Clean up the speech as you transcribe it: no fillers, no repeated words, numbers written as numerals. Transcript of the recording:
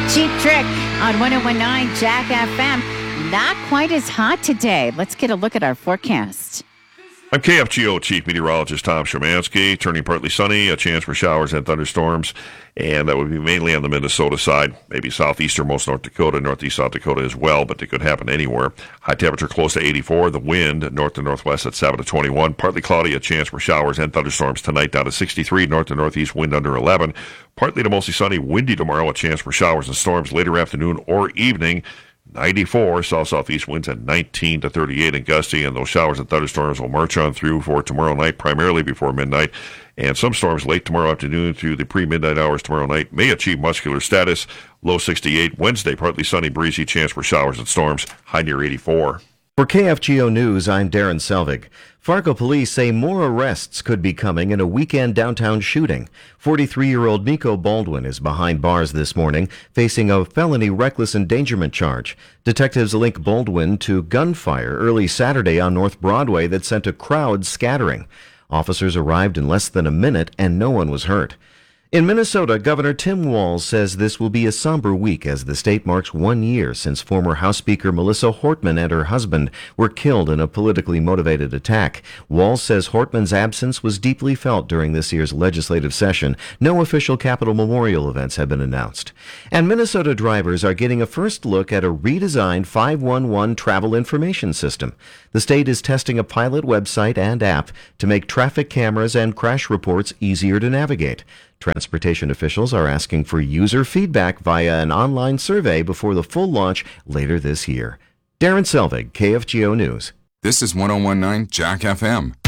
Cheap Trick on 1019 Jack FM. Not quite as hot today. Let's get a look at our forecast. I'm KFGO Chief Meteorologist Tom Shermansky. Turning partly sunny, a chance for showers and thunderstorms, and that would be mainly on the Minnesota side, maybe southeasternmost North Dakota, northeast South Dakota as well, but it could happen anywhere. High temperature close to 84, the wind north to northwest at 7 to 21. Partly cloudy, a chance for showers and thunderstorms tonight down to 63, north to northeast wind under 11. Partly to mostly sunny, windy tomorrow, a chance for showers and storms later afternoon or evening. 94, south-southeast winds at 19 to 38 and gusty, and those showers and thunderstorms will march on through for tomorrow night, primarily before midnight, and some storms late tomorrow afternoon through the pre-midnight hours tomorrow night may achieve muscular status, low 68. Wednesday, partly sunny, breezy, chance for showers and storms, high near 84. For KFGO News, I'm Darren Selvig. Fargo police say more arrests could be coming in a weekend downtown shooting. 43-year-old Miko Baldwin is behind bars this morning, facing a felony reckless endangerment charge. Detectives link Baldwin to gunfire early Saturday on North Broadway that sent a crowd scattering. Officers arrived in less than a minute and no one was hurt. In Minnesota, Governor Tim Walz says this will be a somber week as the state marks 1 year since former House Speaker Melissa Hortman and her husband were killed in a politically motivated attack. Walz says Hortman's absence was deeply felt during this year's legislative session. No official Capitol Memorial events have been announced. And Minnesota drivers are getting a first look at a redesigned 511 travel information system. The state is testing a pilot website and app to make traffic cameras and crash reports easier to navigate. Transportation officials are asking for user feedback via an online survey before the full launch later this year. Darren Selvig, KFGO News. This is 1019 Jack FM.